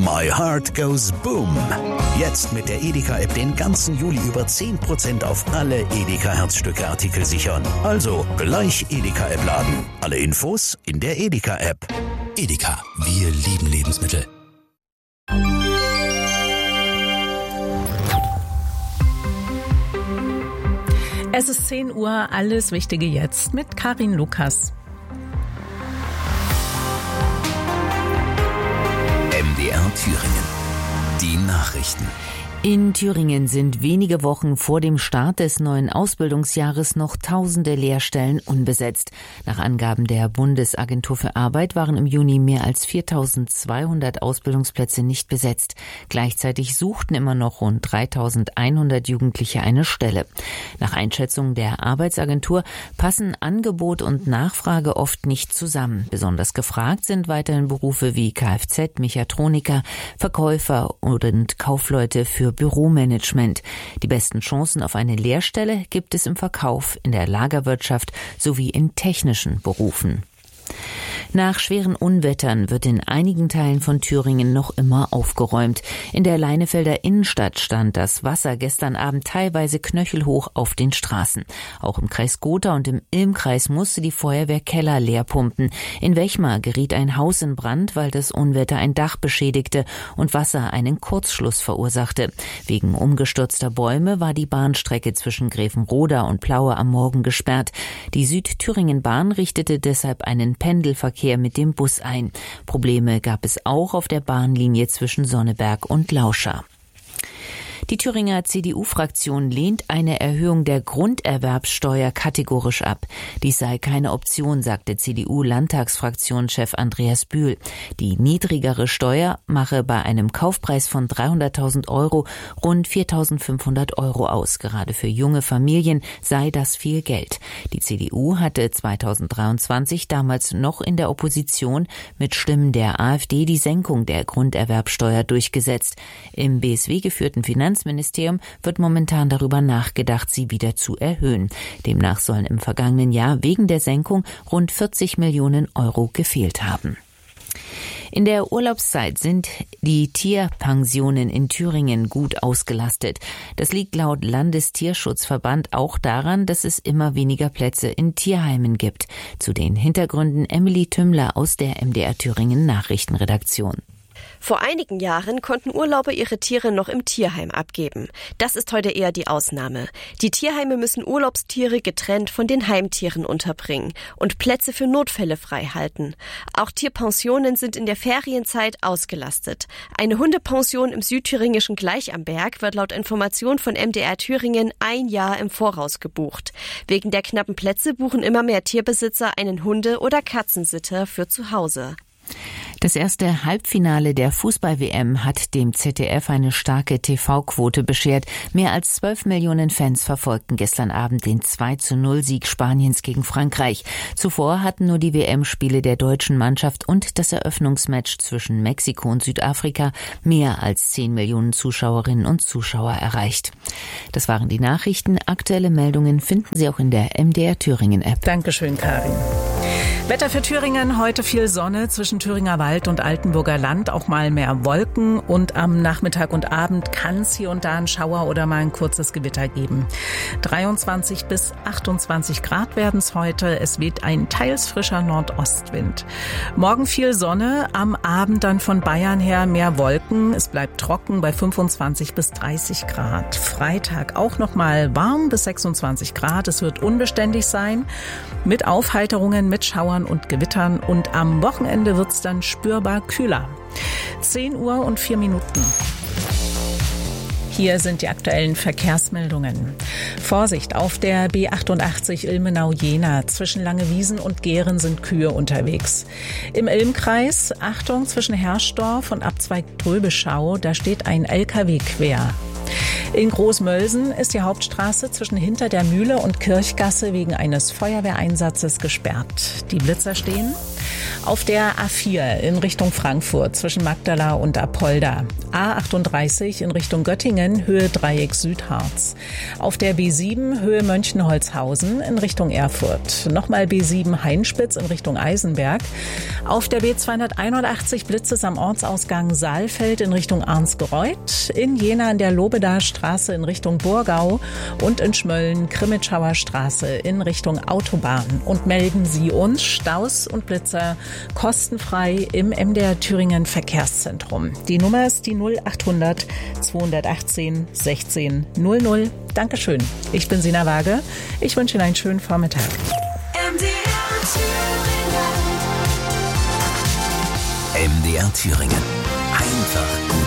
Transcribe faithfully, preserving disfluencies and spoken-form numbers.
My Heart Goes Boom. Jetzt mit der Edeka-App den ganzen Juli über zehn Prozent auf alle Edeka-Herzstücke-Artikel sichern. Also gleich Edeka-App laden. Alle Infos in der Edeka-App. Edeka, wir lieben Lebensmittel. Es ist zehn Uhr, alles Wichtige jetzt mit Karin Lukas. M D R Thüringen. Die Nachrichten. In Thüringen sind wenige Wochen vor dem Start des neuen Ausbildungsjahres noch tausende Lehrstellen unbesetzt. Nach Angaben der Bundesagentur für Arbeit waren im Juni mehr als viertausendzweihundert Ausbildungsplätze nicht besetzt. Gleichzeitig suchten immer noch rund dreitausendeinhundert Jugendliche eine Stelle. Nach Einschätzung der Arbeitsagentur passen Angebot und Nachfrage oft nicht zusammen. Besonders gefragt sind weiterhin Berufe wie Kfz, Mechatroniker, Verkäufer und Kaufleute für Büromanagement. Die besten Chancen auf eine Lehrstelle gibt es im Verkauf, in der Lagerwirtschaft sowie in technischen Berufen. Nach schweren Unwettern wird in einigen Teilen von Thüringen noch immer aufgeräumt. In der Leinefelder Innenstadt stand das Wasser gestern Abend teilweise knöchelhoch auf den Straßen. Auch im Kreis Gotha und im Ilmkreis musste die Feuerwehr Keller leer pumpen. In Wechmar geriet ein Haus in Brand, weil das Unwetter ein Dach beschädigte und Wasser einen Kurzschluss verursachte. Wegen umgestürzter Bäume war die Bahnstrecke zwischen Grevenroda und Plaue am Morgen gesperrt. Die Südthüringen-Bahn richtete deshalb einen Pendelverkehr mit dem Bus ein. Probleme gab es auch auf der Bahnlinie zwischen Sonneberg und Lauscha. Die Thüringer C D U-Fraktion lehnt eine Erhöhung der Grunderwerbssteuer kategorisch ab. Dies sei keine Option, sagte C D U-Landtagsfraktionschef Andreas Bühl. Die niedrigere Steuer mache bei einem Kaufpreis von dreihunderttausend Euro rund viertausendfünfhundert Euro aus. Gerade für junge Familien sei das viel Geld. Die C D U hatte zweitausenddreiundzwanzig damals noch in der Opposition mit Stimmen der AfD die Senkung der Grunderwerbssteuer durchgesetzt. Im B S W geführten Finanzministerium wird momentan darüber nachgedacht, sie wieder zu erhöhen. Demnach sollen im vergangenen Jahr wegen der Senkung rund vierzig Millionen Euro gefehlt haben. In der Urlaubszeit sind die Tierpensionen in Thüringen gut ausgelastet. Das liegt laut Landestierschutzverband auch daran, dass es immer weniger Plätze in Tierheimen gibt. Zu den Hintergründen Emily Tümmler aus der M D R Thüringen Nachrichtenredaktion. Vor einigen Jahren konnten Urlauber ihre Tiere noch im Tierheim abgeben. Das ist heute eher die Ausnahme. Die Tierheime müssen Urlaubstiere getrennt von den Heimtieren unterbringen und Plätze für Notfälle frei halten. Auch Tierpensionen sind in der Ferienzeit ausgelastet. Eine Hundepension im südthüringischen Gleich am Berg wird laut Information von M D R Thüringen ein Jahr im Voraus gebucht. Wegen der knappen Plätze buchen immer mehr Tierbesitzer einen Hunde- oder Katzensitter für zu Hause. Das erste Halbfinale der Fußball-W M hat dem Z D F eine starke T V-Quote beschert. Mehr als zwölf Millionen Fans verfolgten gestern Abend den zwei zu null Sieg Spaniens gegen Frankreich. Zuvor hatten nur die W M-Spiele der deutschen Mannschaft und das Eröffnungsmatch zwischen Mexiko und Südafrika mehr als zehn Millionen Zuschauerinnen und Zuschauer erreicht. Das waren die Nachrichten. Aktuelle Meldungen finden Sie auch in der M D R Thüringen-App. Dankeschön, Karin. Wetter für Thüringen, heute viel Sonne zwischen Thüringer Wald und Altenburger Land, auch mal mehr Wolken und am Nachmittag und Abend kann es hier und da einen Schauer oder mal ein kurzes Gewitter geben. dreiundzwanzig bis achtundzwanzig Grad werden es heute, es weht ein teils frischer Nordostwind. Morgen viel Sonne, am Abend dann von Bayern her mehr Wolken, es bleibt trocken bei fünfundzwanzig bis dreißig Grad. Freitag auch noch mal warm bis sechsundzwanzig Grad, es wird unbeständig sein, mit Aufheiterungen, mit Schauern und Gewittern und am Wochenende wird es dann spürbar kühler. zehn Uhr und vier Minuten. Hier sind die aktuellen Verkehrsmeldungen. Vorsicht, auf der B achtundachtzig Ilmenau-Jena. Zwischen Langewiesen und Gehren sind Kühe unterwegs. Im Ilmkreis, Achtung, zwischen Herschdorf und Abzweig Gröbeschau, da steht ein L K W quer. In Großmölsen ist die Hauptstraße zwischen Hinter der Mühle und Kirchgasse wegen eines Feuerwehreinsatzes gesperrt. Die Blitzer stehen. Auf der A vier in Richtung Frankfurt zwischen Magdala und Apolda. A achtunddreißig in Richtung Göttingen, Höhe Dreieck Südharz. Auf der B sieben Höhe Mönchenholzhausen in Richtung Erfurt. Nochmal B sieben Hainspitz in Richtung Eisenberg. Auf der B zweihunderteinundachtzig Blitzes am Ortsausgang Saalfeld in Richtung Arnsgereuth. In Jena an der Lobedaer Straße in Richtung Burgau. Und in Schmölln Krimitschauer Straße in Richtung Autobahn. Und melden Sie uns Staus und Blitzer kostenfrei im M D R Thüringen Verkehrszentrum. Die Nummer ist die null achthundert zweihundertachtzehn sechzehn null null. Dankeschön. Ich bin Sina Waage. Ich wünsche Ihnen einen schönen Vormittag. M D R Thüringen. M D R Thüringen. Einfach gut.